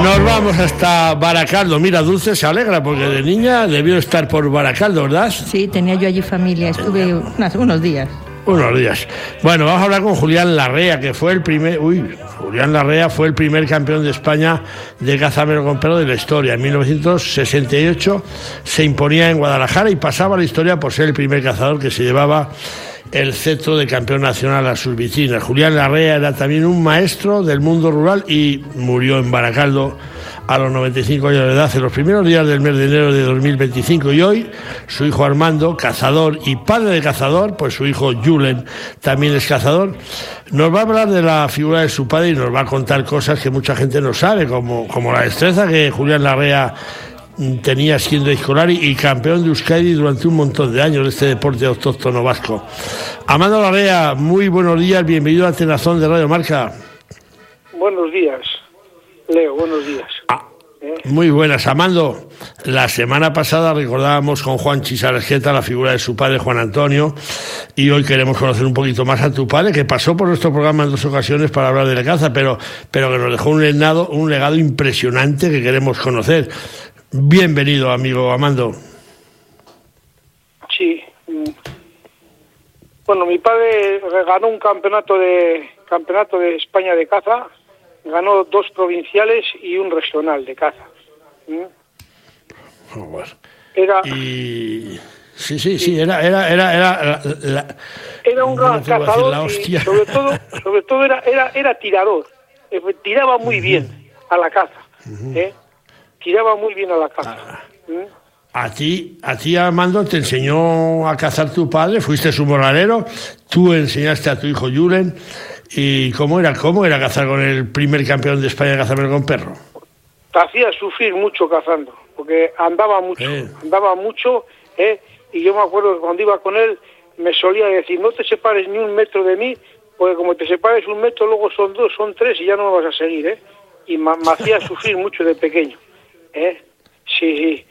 Nos vamos hasta Baracaldo. Mira, Dulce se alegra porque de niña debió estar por Baracaldo, ¿verdad? Sí, tenía yo allí familia, estuve unos días. Unos días. Bueno, vamos a hablar con Julián Larrea, que fue el primer... Julián Larrea fue el primer campeón de España de caza con perro de la historia. En 1968 se imponía en Guadalajara y pasaba a la historia por ser el primer cazador que se llevaba el cetro de campeón nacional a sus vecinas. Julián Larrea era también un maestro del mundo rural y murió en Baracaldo a los 95 años de edad en los primeros días del mes de enero de 2025. Y hoy su hijo Armando, cazador y padre de cazador, pues su hijo Julen también es cazador, nos va a hablar de la figura de su padre y nos va a contar cosas que mucha gente no sabe, como la destreza que Julián Larrea tenía siendo escolar y campeón de Euskadi durante un montón de años de este deporte autóctono vasco. Armando Larrea, muy buenos días, bienvenido a Tenazón de Radio Marca. Buenos días, Leo, buenos días. Muy buenas, Armando. La semana pasada recordábamos con Juan Chisarejeta la figura de su padre, Juan Antonio, y hoy queremos conocer un poquito más a tu padre, que pasó por nuestro programa en 2 ocasiones para hablar de la caza, pero que nos dejó un legado impresionante que queremos conocer. Bienvenido, amigo Armando. Sí. Bueno, mi padre ganó un campeonato de España de caza, ganó 2 provinciales y un regional de caza. Era un gran cazador y sobre todo era tirador. Tiraba muy bien a la caza. Tiraba muy bien a la caza. A ti, Armando, te enseñó a cazar tu padre, fuiste su moralero, tú enseñaste a tu hijo Julen. ¿Y cómo era cazar con el primer campeón de España de cazar con perro? Te hacía sufrir mucho cazando, porque andaba mucho, y yo me acuerdo que cuando iba con él me solía decir, no te separes ni 1 metro de mí, porque como te separes 1 metro, luego son 2, son 3 y ya no me vas a seguir, y me hacía sufrir mucho de pequeño, sí.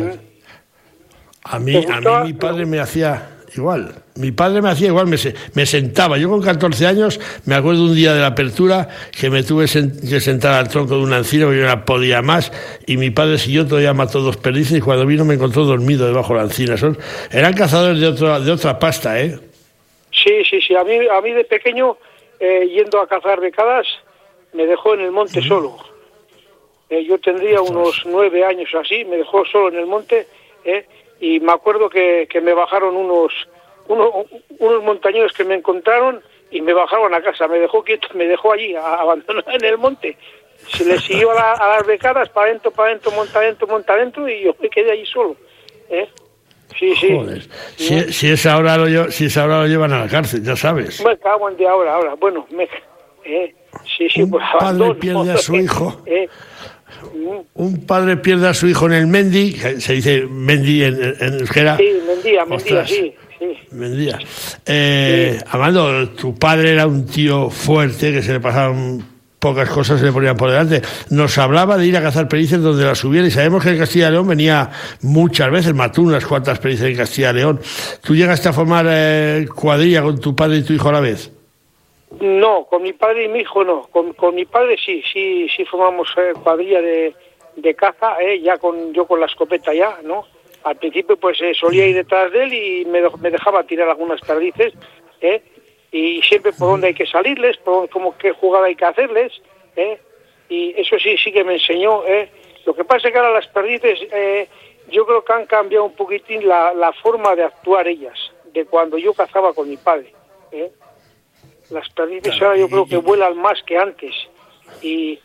A mí mi padre me hacía igual. Me sentaba. Yo con 14 años me acuerdo un día de la apertura que me tuve que sentar al tronco de una encina porque yo no podía más, y mi padre siguió, todavía mató 2 perdices y cuando vino me encontró dormido debajo de la encina. Eran cazadores de otra pasta, Sí. A mí de pequeño, yendo a cazar becadas, me dejó en el monte solo. Yo tendría unos 9 años así, me dejó solo en el monte, y me acuerdo que me bajaron unos montañeros que me encontraron y me bajaron a casa, me dejó quieto, me dejó allí abandonado en el monte. Se le siguió a las becadas, para adentro, monta adentro, y yo me quedé allí solo. Sí. Joder. Si es ahora lo llevan a la cárcel, ya sabes. Me cago en día ahora. Bueno, sí, pues abandono. Padre pierde a su hijo. Un padre pierde a su hijo en el Mendi, se dice Mendi en euskera. Sí, Mendía, sí. Mendía. Armando, tu padre era un tío fuerte, que se le pasaban pocas cosas, se le ponían por delante. Nos hablaba de ir a cazar perdices donde las hubiera, y sabemos que en Castilla y León venía muchas veces, mató unas cuantas perdices en Castilla y León. ¿Tú llegaste a formar cuadrilla con tu padre y tu hijo a la vez? No, con mi padre y mi hijo no. Con mi padre sí formamos cuadrilla de caza, yo con la escopeta ya, ¿no? Al principio pues solía ir detrás de él y me dejaba tirar algunas perdices, y siempre por dónde hay que salirles, como qué jugada hay que hacerles, y eso sí que me enseñó. Lo que pasa es que ahora las perdices, yo creo que han cambiado un poquitín la forma de actuar ellas, de cuando yo cazaba con mi padre, Las perdices ahora yo creo que vuelan más que antes. Y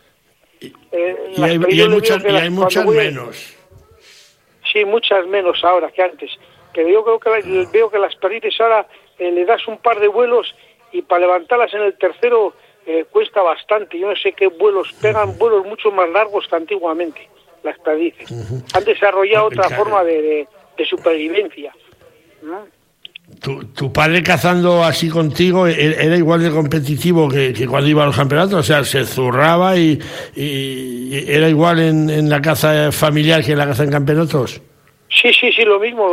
hay muchas menos. Sí, muchas menos ahora que antes. Pero yo creo que veo que las perdices ahora le das un par de vuelos y para levantarlas en el tercero cuesta bastante. Yo no sé qué vuelos, pegan vuelos mucho más largos que antiguamente, las perdices. Han desarrollado otra forma de supervivencia. ¿Tu padre cazando así contigo era igual de competitivo que cuando iba a los campeonatos? O sea, se zurraba y era igual en la caza familiar que en la caza en campeonatos. Sí, lo mismo.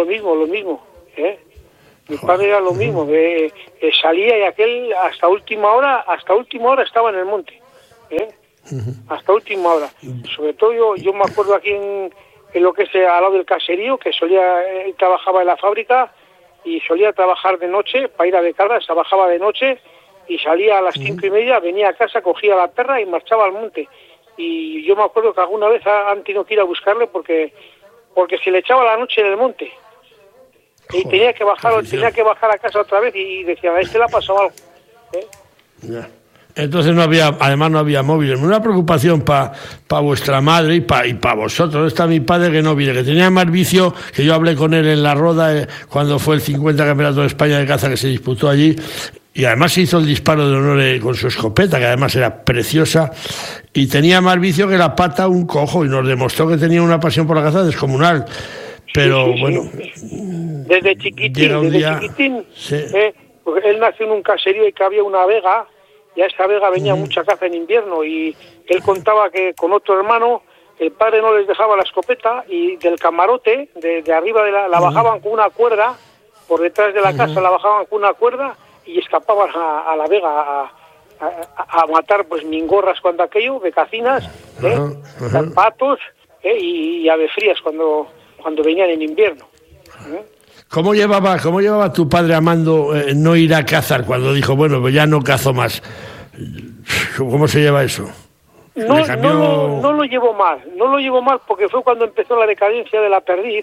Mi padre era lo mismo, salía y aquel hasta última hora estaba en el monte. hasta última hora. Sobre todo yo me acuerdo aquí en lo que es al lado del caserío, que él trabajaba en la fábrica y solía trabajar de noche para ir a becarlas, trabajaba de noche y salía a las 5:30, venía a casa, cogía la perra y marchaba al monte. Y yo me acuerdo que alguna vez han tenido que ir a buscarle porque se le echaba la noche en el monte. Y tenía que bajar a casa otra vez y decía, a este le ha pasado algo. Ya. Entonces además no había móviles. Una preocupación para vuestra madre y para vosotros. Está mi padre que no viene, que tenía más vicio, que yo hablé con él en la Roda cuando fue el 50 Campeonato de España de caza que se disputó allí, y además se hizo el disparo de honor con su escopeta, que además era preciosa, y tenía más vicio que la pata un cojo, y nos demostró que tenía una pasión por la caza descomunal. Pero bueno, desde chiquitín, porque él nació en un caserío y que había una vega, y a esa vega venía mucha caza en invierno, y él contaba que con otro hermano el padre no les dejaba la escopeta y del camarote de arriba la bajaban con una cuerda, por detrás de la casa la bajaban con una cuerda y escapaban a la vega a matar pues mingorras cuando aquello, becacinas, patos y avefrías cuando venían en invierno. ¿Cómo llevaba tu padre Amando no ir a cazar cuando dijo, bueno, pues ya no cazo más? ¿Cómo se lleva eso? No lo llevo mal porque fue cuando empezó la decadencia de la perdiz,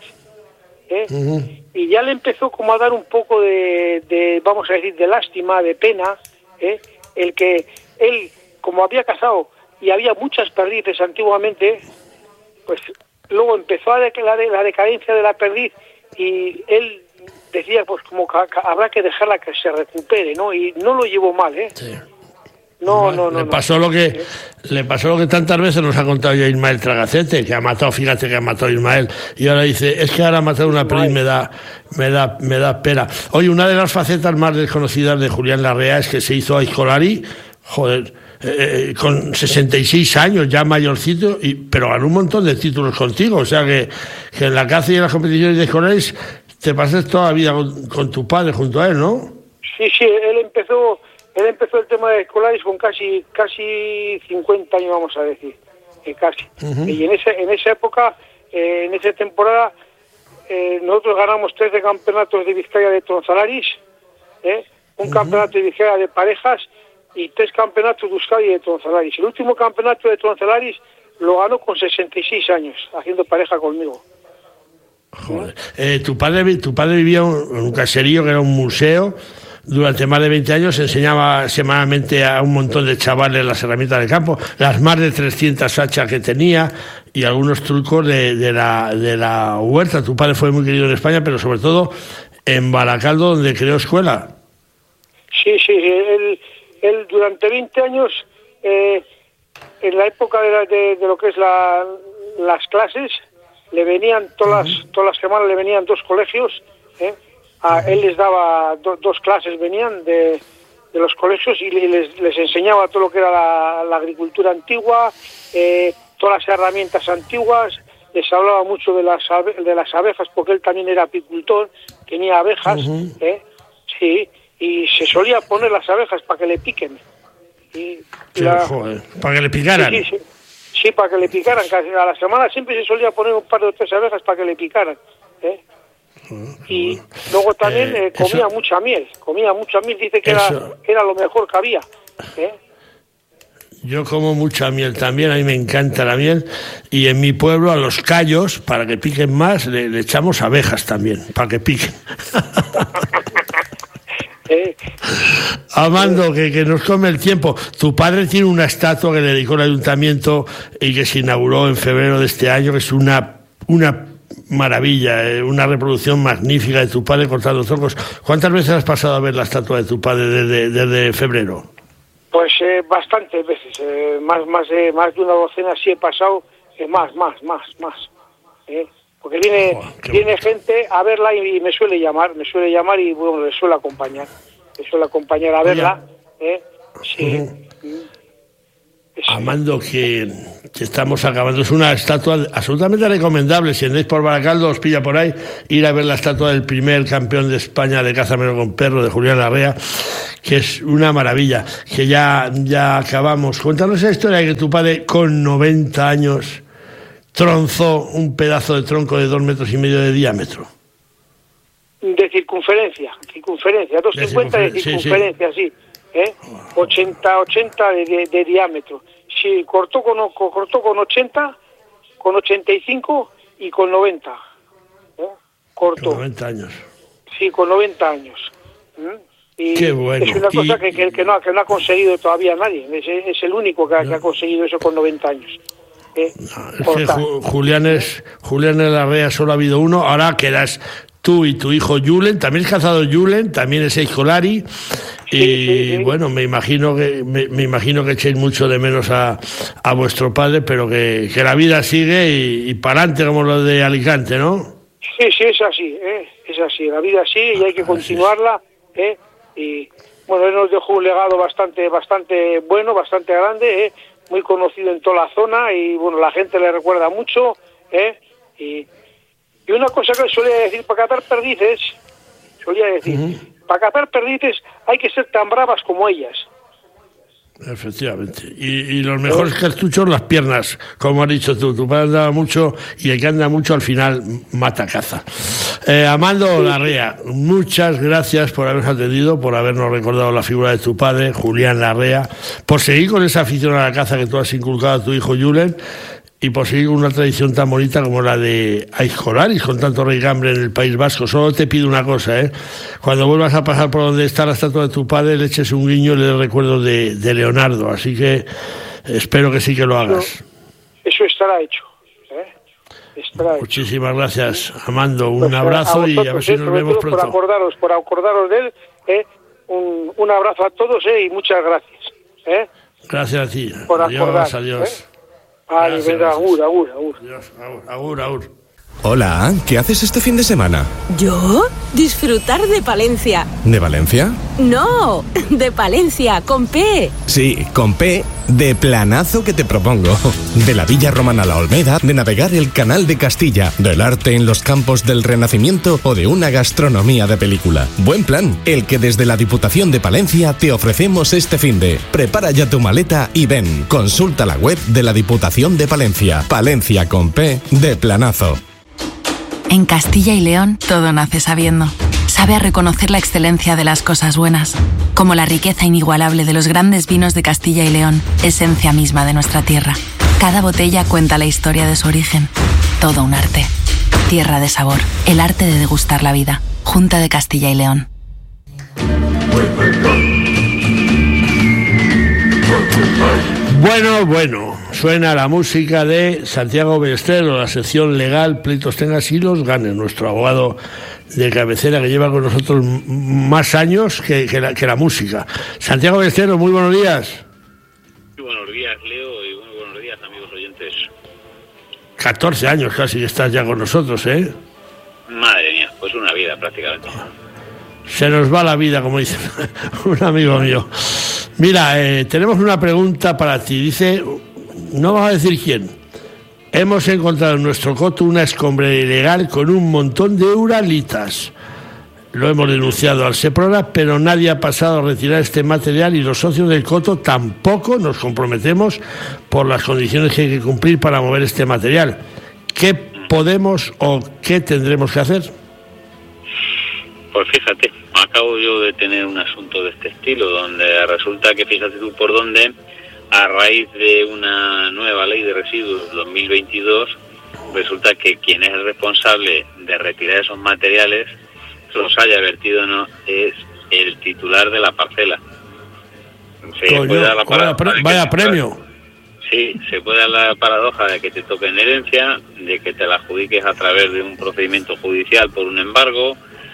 y ya le empezó como a dar un poco de vamos a decir, de lástima, de pena, el que él, como había cazado y había muchas perdices antiguamente, pues luego empezó la decadencia de la perdiz y él decía, pues como que habrá que dejarla que se recupere, ¿no? Y no lo llevó mal, Sí. No. Le pasó lo que tantas veces nos ha contado ya Ismael Tragacete, que ha matado a Ismael, y ahora dice, es que ahora matar una perdiz me da pena. Oye, una de las facetas más desconocidas de Julián Larrea es que se hizo a Escolari, con 66 años, ya mayorcito, pero ganó un montón de títulos contigo, o sea que en la caza y en las competiciones de escolares te pasas toda la vida con tu padre junto a él, ¿no? Sí, él empezó el tema de escolares con casi 50 años, vamos a decir, casi. Y en esa época, en esa temporada, nosotros ganamos 13 campeonatos de Vizcaya de Tronzalaris, un campeonato de Vizcaya de parejas y 3 campeonatos de Euskadi de Tronzalaris. El último campeonato de Tronzalaris lo ganó con 66 años, haciendo pareja conmigo. Joder. Tu padre vivía en un caserío que era un museo. Durante más de 20 años enseñaba semanalmente a un montón de chavales las herramientas del campo, las más de 300 hachas que tenía y algunos trucos de la huerta. Tu padre fue muy querido en España, pero sobre todo en Baracaldo, donde creó escuela. Sí, él durante 20 años, en la época de lo que es las clases, le venían todas las semanas, le venían 2 colegios, él les daba 2 clases, venían de los colegios y les enseñaba todo lo que era la agricultura antigua, todas las herramientas antiguas, les hablaba mucho de las abejas, porque él también era apicultor, tenía abejas, sí, y se solía poner las abejas para que le piquen. Joder, para que le picaran. Sí, para que le picaran. A la semana siempre se solía poner un par de 3 abejas para que le picaran. Y luego también comía mucha miel, dice que era lo mejor que había. Yo como mucha miel también, a mí me encanta la miel, y en mi pueblo a los callos, para que piquen más, le echamos abejas también, para que piquen. Amando, que nos come el tiempo. Tu padre tiene una estatua que le dedicó el ayuntamiento y que se inauguró en febrero de este año, que es una maravilla, una reproducción magnífica de tu padre cortando troncos. ¿Cuántas veces has pasado a ver la estatua de tu padre desde febrero? Pues bastantes veces, más de una docena sí he pasado, más. Porque viene gente a verla y me suele llamar y bueno, le suele acompañar a verla. Sí. Amando, que estamos acabando. Es una estatua absolutamente recomendable. Si andáis por Baracaldo, os pilla por ahí, ir a ver la estatua del primer campeón de España de caza menor con perro, de Julián Larrea, que es una maravilla. Que ya acabamos. Cuéntanos esa historia de que tu padre, con 90 años, tronzó un pedazo de tronco de 2,5 metros de diámetro. De circunferencia, 2,50 de circunferencia, sí. 80 de diámetro. Sí, cortó con 80, con 85 y con 90. Cortó. Con 90 años. Sí, con 90 años. Y qué bueno. Es una cosa que no ha conseguido todavía nadie. Es el único que ha conseguido eso con 90 años. Es que Julián Larrea solo ha habido uno. Ahora quedas tú y tu hijo Julen. También es cazado Julen, también es escolari. Y bueno, me imagino que echéis mucho de menos a vuestro padre, pero que la vida sigue y para adelante, como lo de Alicante, ¿no? Sí, es así, es así, la vida sigue y hay que continuarla, y bueno, él nos dejó un legado bastante bueno, bastante grande, muy conocido en toda la zona, y bueno, la gente le recuerda mucho, y una cosa que él solía decir, para cazar perdices, para cazar perdices hay que ser tan bravas como ellas. Efectivamente. Y los mejores cartuchos, las piernas, como has dicho tú. Tu padre andaba mucho y el que anda mucho al final mata caza. Amando Larrea, muchas gracias por habernos atendido, por habernos recordado la figura de tu padre, Julián Larrea, por seguir con esa afición a la caza que tú has inculcado a tu hijo Julen, y por seguir una tradición tan bonita como la de Aizkolaris, con tanto raigambre en el País Vasco. Solo te pido una cosa, cuando vuelvas a pasar por donde está la estatua de tu padre, le eches un guiño y le des recuerdo de Leonardo, así que espero que sí que lo hagas. Eso estará hecho. Muchísimas gracias, Amando, un abrazo y a ver si nos vemos pronto. Por acordaros de él, un abrazo a todos, y muchas gracias. Gracias a ti. Por adiós. Vale, venga, agur. Adiós, agur. Hola, ¿qué haces este fin de semana? ¿Yo? Disfrutar de Palencia. ¿De Valencia? No, de Palencia, con P. Sí, con P, de planazo que te propongo. De la Villa Romana a la Olmeda, de navegar el Canal de Castilla, del arte en los campos del Renacimiento o de una gastronomía de película. Buen plan, el que desde la Diputación de Palencia te ofrecemos este finde. Prepara ya tu maleta y ven. Consulta la web de la Diputación de Palencia. Palencia con P, de planazo. En Castilla y León todo nace sabiendo. Sabe a reconocer la excelencia de las cosas buenas, como la riqueza inigualable de los grandes vinos de Castilla y León, esencia misma de nuestra tierra. Cada botella cuenta la historia de su origen. Todo un arte. Tierra de sabor. El arte de degustar la vida. Junta de Castilla y León. Bueno, suena la música de Santiago Ballesteros, la sección legal, pleitos tengas y los ganes, nuestro abogado de cabecera que lleva con nosotros más años que la música. Santiago Ballesteros, muy buenos días. Muy buenos días, Leo, y muy buenos días, amigos oyentes. 14 años casi que estás ya con nosotros, ¿eh? Madre mía, pues una vida prácticamente. Se nos va la vida, como dice un amigo mío. Mira, tenemos una pregunta para ti. Dice, no vamos a decir quién. Hemos encontrado en nuestro coto una escombrera ilegal con un montón de uralitas. Lo hemos denunciado al Seprona, pero nadie ha pasado a retirar este material y los socios del coto tampoco nos comprometemos por las condiciones que hay que cumplir para mover este material. ¿Qué podemos o qué tendremos que hacer? Pues fíjate, acabo yo de tener un asunto de este estilo, donde resulta que, fíjate tú por dónde, a raíz de una nueva ley de residuos 2022, resulta que quien es el responsable de retirar esos materiales, los haya vertido o no, es el titular de la parcela. Vaya premio. Sí, se puede dar la paradoja de que te toque en herencia, de que te la adjudiques a través de un procedimiento judicial por un embargo,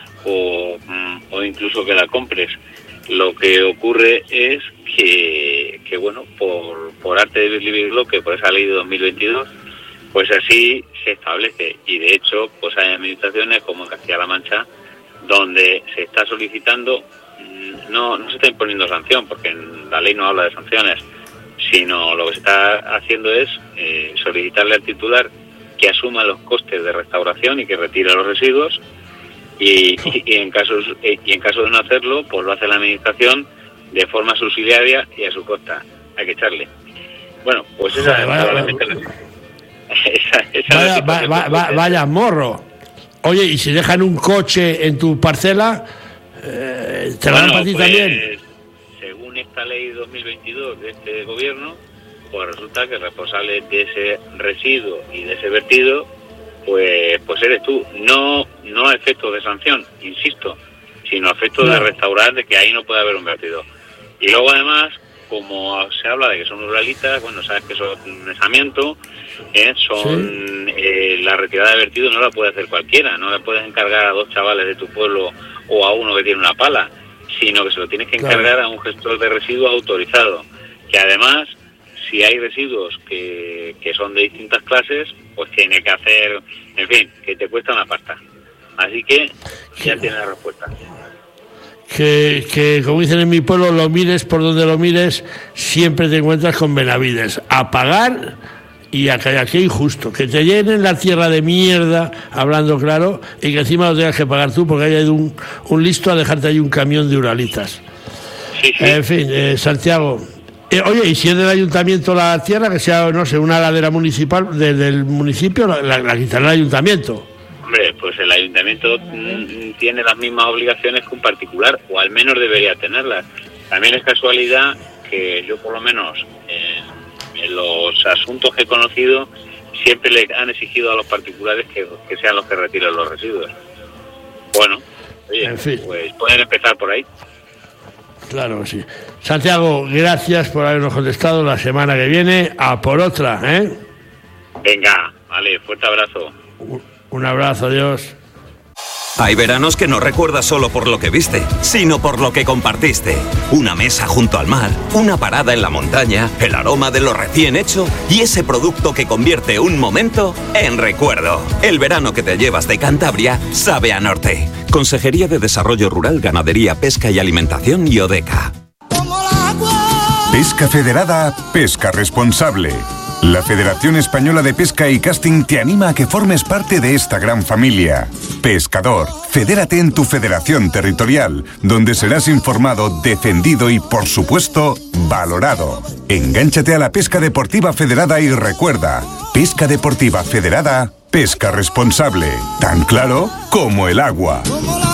o incluso que la compres. Lo que ocurre es que bueno, por arte de vivirlo, que por esa ley de 2022, pues así se establece, y de hecho pues hay administraciones como en Castilla-La Mancha donde se está solicitando, no se está imponiendo sanción porque la ley no habla de sanciones, sino lo que se está haciendo es solicitarle al titular que asuma los costes de restauración y que retire los residuos, y en caso de no hacerlo, pues lo hace la administración de forma subsidiaria y a su costa. Hay que echarle. Bueno, pues vaya morro. Oye, y si dejan un coche en tu parcela, ¿te lo dan para ti también? Según esta ley 2022 de este gobierno, pues resulta que el responsable de ese residuo y de ese vertido, pues eres tú. No a efectos de sanción, insisto, sino a efectos de restaurar, de que ahí no puede haber un vertido. Y luego además, como se habla de que son ruralitas, bueno, sabes que son un mesamiento, la retirada de vertido no la puede hacer cualquiera, no la puedes encargar a 2 chavales de tu pueblo o a uno que tiene una pala, sino que se lo tienes que encargar a un gestor de residuos autorizado, que además, si hay residuos que son de distintas clases, pues tiene que hacer, en fin, que te cuesta una pasta. Así que ya tienes la respuesta. Que como dicen en mi pueblo, lo mires por donde lo mires, siempre te encuentras con Benavides. A pagar y a que aquí injusto. Que te llenen la tierra de mierda, hablando claro, y que encima lo tengas que pagar tú porque haya ido un listo a dejarte ahí un camión de uralitas. Sí. En fin, Santiago. Oye, y si es del ayuntamiento la tierra, que sea, no sé, una ladera municipal del municipio, la quitará el ayuntamiento. Hombre, pues el ayuntamiento tiene las mismas obligaciones que un particular, o al menos debería tenerlas. También es casualidad que yo, por lo menos, en los asuntos que he conocido, siempre le han exigido a los particulares que sean los que retiren los residuos. Bueno, oye, en fin, pues pueden empezar por ahí. Claro que sí. Santiago, gracias por habernos contestado. La semana que viene, a por otra, ¿eh? Venga, vale, fuerte abrazo. Un abrazo, adiós. Hay veranos que no recuerdas solo por lo que viste, sino por lo que compartiste. Una mesa junto al mar, una parada en la montaña, el aroma de lo recién hecho y ese producto que convierte un momento en recuerdo. El verano que te llevas de Cantabria sabe a norte. Consejería de Desarrollo Rural, Ganadería, Pesca y Alimentación y ODECA. Pesca Federada, pesca responsable. La Federación Española de Pesca y Casting te anima a que formes parte de esta gran familia. Pescador, fedérate en tu federación territorial, donde serás informado, defendido y, por supuesto, valorado. Engánchate a la pesca deportiva federada y recuerda, pesca deportiva federada, pesca responsable. Tan claro como el agua.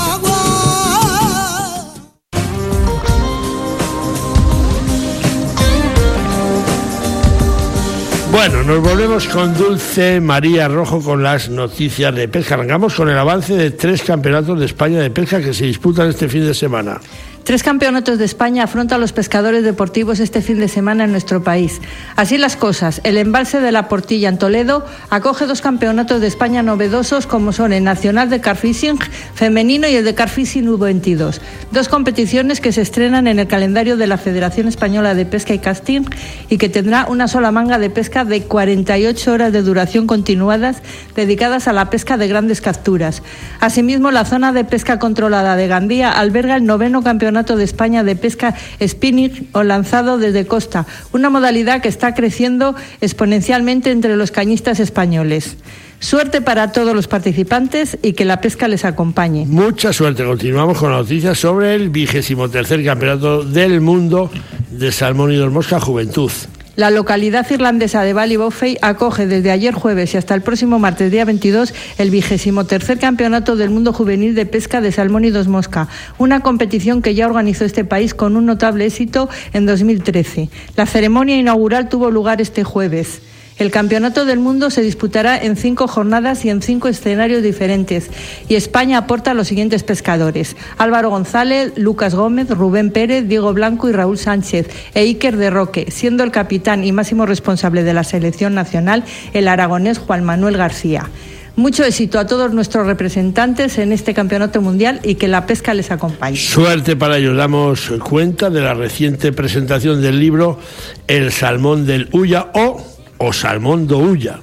Bueno, nos volvemos con Dulce María Rojo con las noticias de pesca. Arrancamos con el avance de 3 campeonatos de España de pesca que se disputan este fin de semana. 3 campeonatos de España afrontan a los pescadores deportivos este fin de semana en nuestro país. Así las cosas, el embalse de la Portilla en Toledo acoge 2 campeonatos de España novedosos como son el Nacional de Carfishing femenino y el de Carfishing U22. 2 competiciones que se estrenan en el calendario de la Federación Española de Pesca y Casting y que tendrá una sola manga de pesca de 48 horas de duración continuadas dedicadas a la pesca de grandes capturas. Asimismo, la zona de pesca controlada de Gandía alberga el 9º campeonato de España de pesca spinning o lanzado desde costa, una modalidad que está creciendo exponencialmente entre los cañistas españoles. Suerte para todos los participantes y que la pesca les acompañe. Mucha suerte. Continuamos con noticias sobre el 23º Campeonato del Mundo de Salmón y Dos Mosca Juventud. La localidad irlandesa de Ballybofey acoge desde ayer jueves y hasta el próximo martes, día 22, el 23º Campeonato del Mundo Juvenil de Pesca de Salmón y Dos Mosca, una competición que ya organizó este país con un notable éxito en 2013. La ceremonia inaugural tuvo lugar este jueves. El Campeonato del Mundo se disputará en 5 jornadas y en 5 escenarios diferentes. Y España aporta a los siguientes pescadores: Álvaro González, Lucas Gómez, Rubén Pérez, Diego Blanco y Raúl Sánchez, e Iker de Roque, siendo el capitán y máximo responsable de la selección nacional el aragonés Juan Manuel García. Mucho éxito a todos nuestros representantes en este campeonato mundial y que la pesca les acompañe. Suerte para ellos. Damos cuenta de la reciente presentación del libro El Salmón del Ulla o Salmón do Ulla.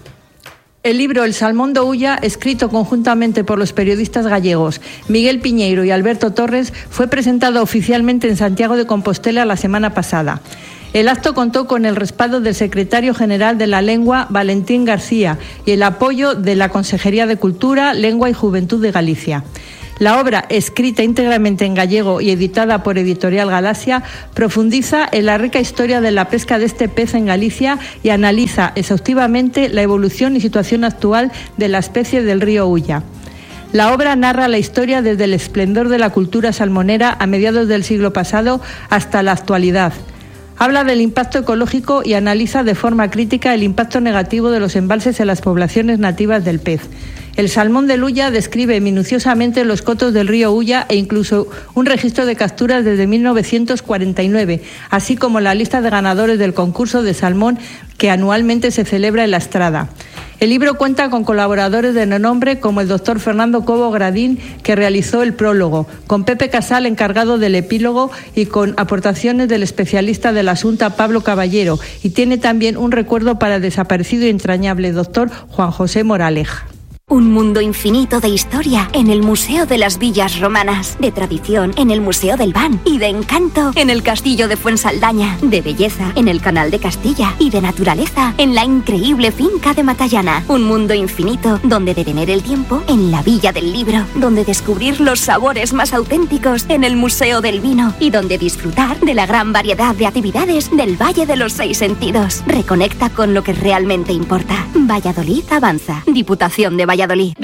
El libro El Salmón do Ulla, escrito conjuntamente por los periodistas gallegos Miguel Piñeiro y Alberto Torres, fue presentado oficialmente en Santiago de Compostela la semana pasada. El acto contó con el respaldo del secretario general de la Lengua, Valentín García, y el apoyo de la Consejería de Cultura, Lengua y Juventud de Galicia. La obra, escrita íntegramente en gallego y editada por Editorial Galaxia, profundiza en la rica historia de la pesca de este pez en Galicia y analiza exhaustivamente la evolución y situación actual de la especie del río Ulla. La obra narra la historia desde el esplendor de la cultura salmonera a mediados del siglo pasado hasta la actualidad. Habla del impacto ecológico y analiza de forma crítica el impacto negativo de los embalses en las poblaciones nativas del pez. El salmón del Ulla describe minuciosamente los cotos del río Ulla e incluso un registro de capturas desde 1949, así como la lista de ganadores del concurso de salmón que anualmente se celebra en La Estrada. El libro cuenta con colaboradores de renombre como el doctor Fernando Cobo Gradín, que realizó el prólogo, con Pepe Casal, encargado del epílogo, y con aportaciones del especialista del asunto Pablo Caballero, y tiene también un recuerdo para el desaparecido y entrañable doctor Juan José Moraleja. Un mundo infinito de historia en el Museo de las Villas Romanas, de tradición en el Museo del Ban y de encanto en el Castillo de Fuensaldaña, de belleza en el Canal de Castilla y de naturaleza en la increíble finca de Matallana. Un mundo infinito donde detener el tiempo en la Villa del Libro, donde descubrir los sabores más auténticos en el Museo del Vino y donde disfrutar de la gran variedad de actividades del Valle de los Seis Sentidos. Reconecta con lo que realmente importa. Valladolid avanza. Diputación de Valladolid.